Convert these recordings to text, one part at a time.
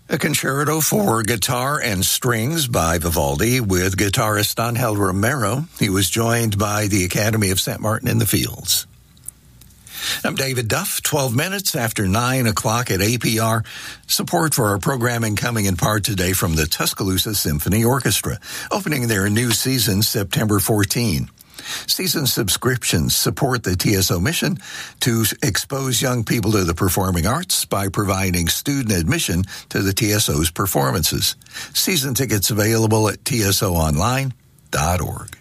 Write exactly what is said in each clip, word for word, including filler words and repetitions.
A concerto for guitar and strings by Vivaldi with guitarist Angel Romero. He was joined by the Academy of Saint Martin in the Fields. I'm David Duff, twelve minutes after nine o'clock at A P R. Support for our programming coming in part today from the Tuscaloosa Symphony Orchestra, opening their new season September fourteenth. Season subscriptions support the T S O mission to expose young people to the performing arts by providing student admission to the T S O's performances. Season tickets available at T S O online dot org.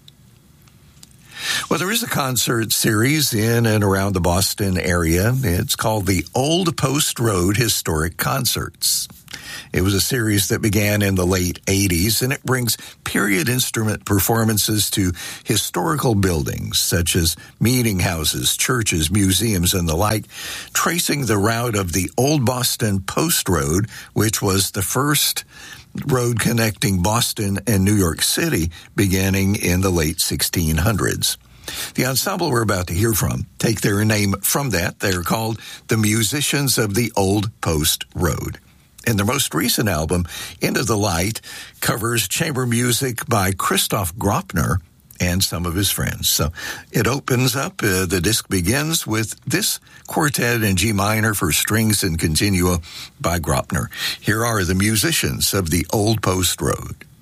Well, there is a concert series in and around the Boston area. It's called the Old Post Road Historic Concerts. It was a series that began in the late eighties, and it brings period instrument performances to historical buildings such as meeting houses, churches, museums, and the like, tracing the route of the Old Boston Post Road, which was the first road connecting Boston and New York City beginning in the late sixteen hundreds. The ensemble we're about to hear from take their name from that. They're called the Musicians of the Old Post Road. And their most recent album, Into the Light, covers chamber music by Christoph Graupner and some of his friends. So it opens up, uh, the disc begins with this quartet in G minor for strings and continua by Graupner. Here are the Musicians of the Old Post Road.